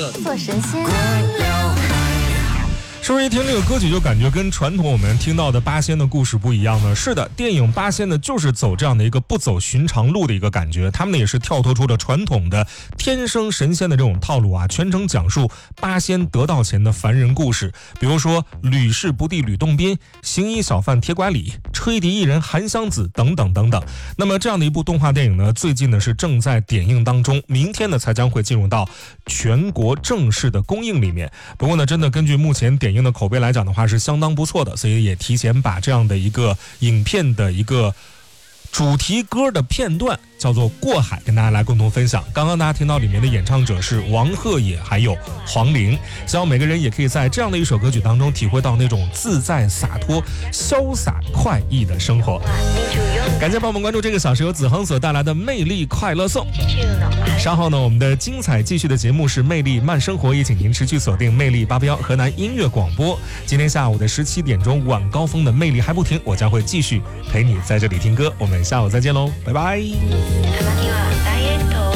乐做神仙。 是不是一听这个歌曲就感觉跟传统我们听到的八仙的故事不一样呢？是的，电影八仙呢就是走这样的一个不走寻常路的一个感觉，他们呢也是跳脱出了传统的天生神仙的这种套路啊，全程讲述八仙得道前的凡人故事，比如说吕氏不弟吕洞宾、行医小贩铁拐李、吹笛艺人韩湘子等等等等。那么这样的一部动画电影呢，最近呢是正在点映当中，明天呢才将会进入到全国正式的公映里面。不过呢，真的根据目前点映的口碑来讲的话是相当不错的，所以也提前把这样的一个影片的一个主题歌的片段叫做《过海》跟大家来共同分享。刚刚大家听到里面的演唱者是王鹤野还有黄龄，希望每个人也可以在这样的一首歌曲当中体会到那种自在洒脱潇洒快意的生活。感谢帮我们关注这个小时由子恒所带来的魅力快乐颂。稍后呢，我们的精彩继续的节目是魅力慢生活，也请您持续锁定魅力881河南音乐广播。今天下午的17点钟晚高峰的魅力还不停，我将会继续陪你在这里听歌，我们下午再见喽，拜拜。 たまにはダイエット